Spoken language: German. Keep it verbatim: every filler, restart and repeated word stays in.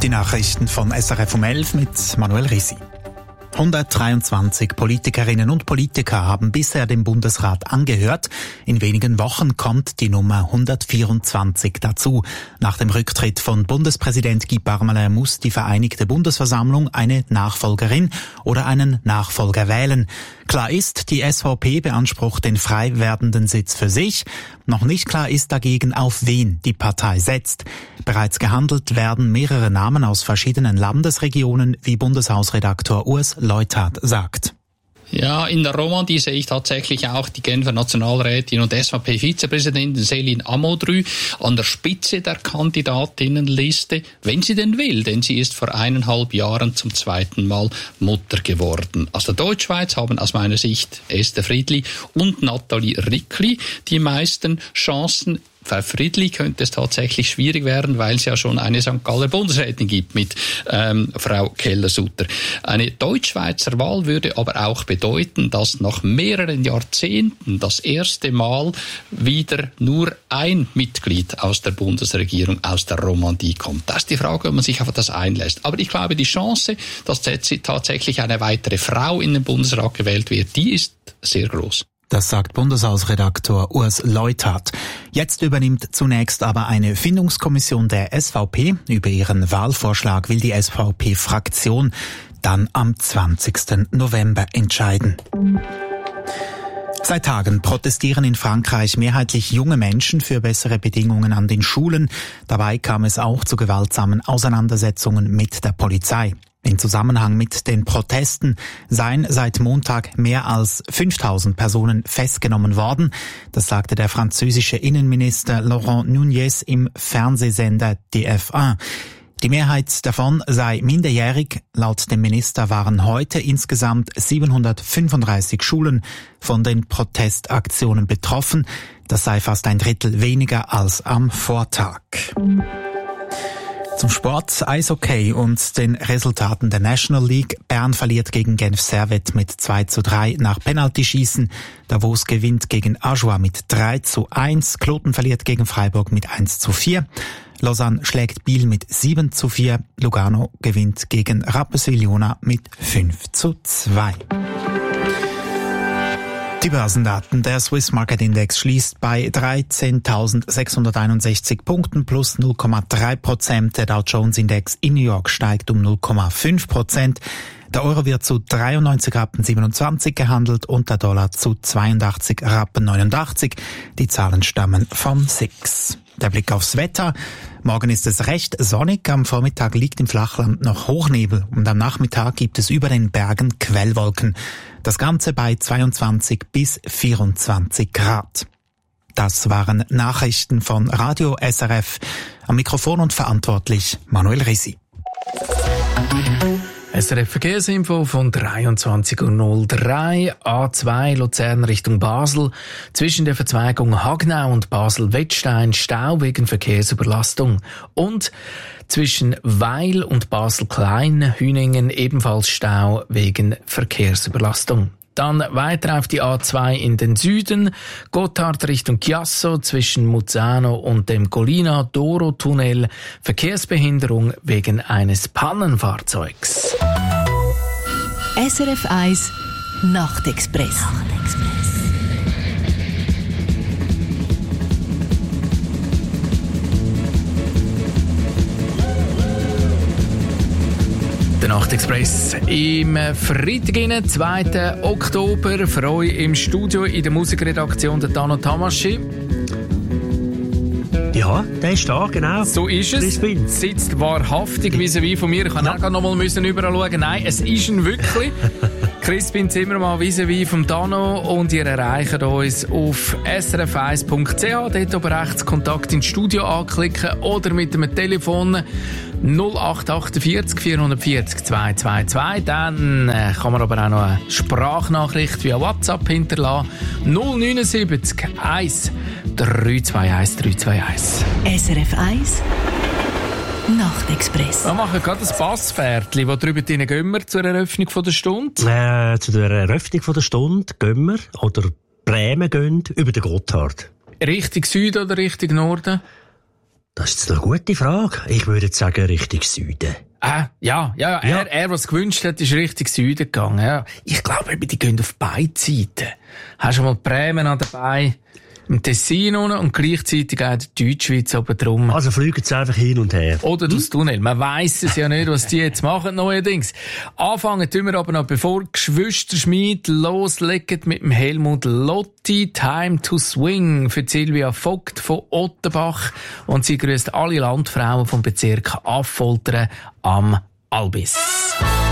Die Nachrichten von S R F um elf mit Manuel Risi. hundertdreiundzwanzig Politikerinnen und Politiker haben bisher dem Bundesrat angehört. In wenigen Wochen kommt die Nummer hundertvierundzwanzig dazu. Nach dem Rücktritt von Bundespräsident Guy Parmelin muss die Vereinigte Bundesversammlung eine Nachfolgerin oder einen Nachfolger wählen. Klar ist, die S V P beansprucht den frei werdenden Sitz für sich. Noch nicht klar ist dagegen, auf wen die Partei setzt. Bereits gehandelt werden mehrere Namen aus verschiedenen Landesregionen, wie Bundeshausredaktor Urs Leuthard sagt. Ja, in der Romandie sehe ich tatsächlich auch die Genfer Nationalrätin und S V P-Vizepräsidentin Céline Amodru an der Spitze der Kandidatinnenliste, wenn sie denn will, denn sie ist vor eineinhalb Jahren zum zweiten Mal Mutter geworden. Aus der Deutschschweiz haben aus meiner Sicht Esther Friedli und Nathalie Rickli die meisten Chancen. Für Friedli könnte es tatsächlich schwierig werden, weil es ja schon eine Sankt Galler Bundesrätin gibt mit ähm, Frau Keller-Sutter. Eine Deutschschweizer Wahl würde aber auch bedeuten, dass nach mehreren Jahrzehnten das erste Mal wieder nur ein Mitglied aus der Bundesregierung aus der Romandie kommt. Das ist die Frage, ob man sich auf das einlässt. Aber ich glaube, die Chance, dass tatsächlich eine weitere Frau in den Bundesrat gewählt wird, die ist sehr groß. Das sagt Bundeshausredaktor Urs Leuthard. Jetzt übernimmt zunächst aber eine Findungskommission der S V P. Über ihren Wahlvorschlag will die S V P-Fraktion dann am zwanzigsten November entscheiden. Seit Tagen protestieren in Frankreich mehrheitlich junge Menschen für bessere Bedingungen an den Schulen. Dabei kam es auch zu gewaltsamen Auseinandersetzungen mit der Polizei. In Zusammenhang mit den Protesten seien seit Montag mehr als fünftausend Personen festgenommen worden. Das sagte der französische Innenminister Laurent Nunez im Fernsehsender D F eins. Die Mehrheit davon sei minderjährig. Laut dem Minister waren heute insgesamt siebenhundertfünfunddreißig Schulen von den Protestaktionen betroffen. Das sei fast ein Drittel weniger als am Vortag. Zum Sport, Eishockey und den Resultaten der National League. Bern verliert gegen Genf Servette mit zwei zu drei nach Penaltyschießen. Davos gewinnt gegen Ajoie mit drei zu eins. Kloten verliert gegen Freiburg mit eins zu vier. Lausanne schlägt Biel mit sieben zu vier. Lugano gewinnt gegen Rapperswil-Jona mit fünf zu zwei. Die Börsendaten. Der Swiss Market Index schließt bei dreizehntausendsechshunderteinundsechzig Punkten plus null Komma drei Prozent. Der Dow Jones Index in New York steigt um null Komma fünf Prozent. Der Euro wird zu dreiundneunzig Rappen siebenundzwanzig gehandelt und der Dollar zu zweiundachtzig Rappen neunundachtzig. Die Zahlen stammen vom S I X. Der Blick aufs Wetter. Morgen ist es recht sonnig, am Vormittag liegt im Flachland noch Hochnebel und am Nachmittag gibt es über den Bergen Quellwolken. Das Ganze bei zweiundzwanzig bis vierundzwanzig Grad. Das waren Nachrichten von Radio S R F. Am Mikrofon und verantwortlich Manuel Risi. S R F Verkehrsinfo von dreiundzwanzig Uhr null drei, A zwei Luzern Richtung Basel. Zwischen der Verzweigung Hagnau und Basel-Wettstein Stau wegen Verkehrsüberlastung. Und zwischen Weil und Basel-Klein-Hüningen ebenfalls Stau wegen Verkehrsüberlastung. Dann weiter auf die A zwei in den Süden, Gotthard Richtung Chiasso zwischen Muzzano und dem Collina-Doro-Tunnel, Verkehrsbehinderung wegen eines Pannenfahrzeugs. S R F eins Nachtexpress. Nachtexpress. Der Nachtexpress im Freitag, zweiten Oktober. Für euch im Studio in der Musikredaktion der Tano Tamaschi. Ja, der ist da, genau. So ist es. Sitzt wahrhaftig vis-à-vis von mir. Ich kann ja auch noch mal müssen überall schauen. Nein, es ist ihn wirklich. Crispin Zimmermann vis-à-vis vom Dano und ihr erreicht uns auf s r f eins punkt c h. Dort oben rechts Kontakt ins Studio anklicken oder mit dem Telefon null acht achtundvierzig vierhundertvierzig zweihundertzweiundzwanzig. Dann äh, kann man aber auch noch eine Sprachnachricht via WhatsApp hinterlassen. null neunundsiebzig eins drei zwei eins drei zwei eins. S R F eins Nachtexpress. Wir machen gerade ein Passpferdchen. Wo drüber gehen wir zur Eröffnung der Stunde? Äh, zu der Eröffnung der Stunde gehen wir, oder Bremen gehen, über den Gotthard. Richtung Süden oder Richtung Norden? Das ist eine gute Frage. Ich würde jetzt sagen, Richtung Süden. Ah, ja, ja, ja. Er, er, was gewünscht hat, ist Richtung Süden gegangen, ja. Ich glaube, die gehen auf beide Seiten. Hast du mal die Bremen an dabei? Im Tessin unten und gleichzeitig auch die Deutschschweiz oben drum. Also fliegen sie einfach hin und her. Oder hm? Das Tunnel. Man weiss es ja nicht, was die jetzt machen neuerdings. Anfangen tun wir aber noch, bevor Geschwisterschmied loslegen mit dem Helmut Lotti. Time to Swing für Silvia Vogt von Ottenbach. Und sie grüßt alle Landfrauen vom Bezirk Affoltern am Albis.